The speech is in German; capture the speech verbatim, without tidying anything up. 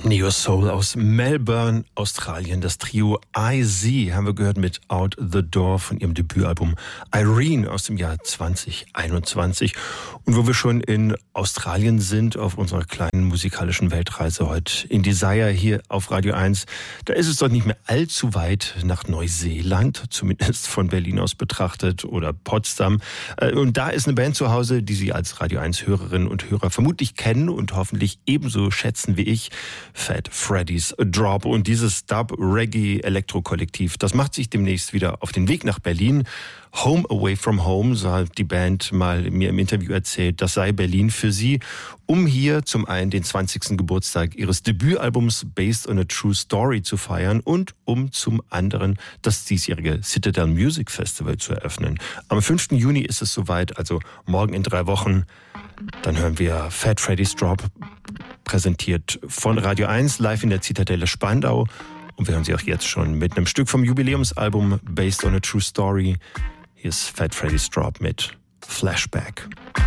Neo Soul aus Melbourne, Australien. Das Trio I Z haben wir gehört mit Out the Door von ihrem Debütalbum Irene aus dem Jahr zwanzig einundzwanzig. Und wo wir schon in Australien sind, auf unserer kleinen musikalischen Weltreise heute in Desire hier auf Radio eins, da ist es doch nicht mehr allzu weit nach Neuseeland, zumindest von Berlin aus betrachtet, oder Potsdam. Und da ist eine Band zu Hause, die Sie als Radio eins Hörerinnen und Hörer vermutlich kennen und hoffentlich ebenso schätzen wie ich. Fat Freddy's Drop. Und dieses Dub-Reggae-Elektro-Kollektiv, das macht sich demnächst wieder auf den Weg nach Berlin. Home Away from Home, so hat die Band mal mir im Interview erzählt, das sei Berlin für sie, um hier zum einen den zwanzigsten Geburtstag ihres Debütalbums Based on a True Story zu feiern und um zum anderen das diesjährige Citadel Music Festival zu eröffnen. Am fünften Juni ist es soweit, also morgen in drei Wochen. Dann hören wir Fat Freddy's Drop, präsentiert von Radio eins, live in der Zitadelle Spandau. Und wir hören sie auch jetzt schon mit einem Stück vom Jubiläumsalbum Based on a True Story. Hier ist Fat Freddy's Drop mit Flashback.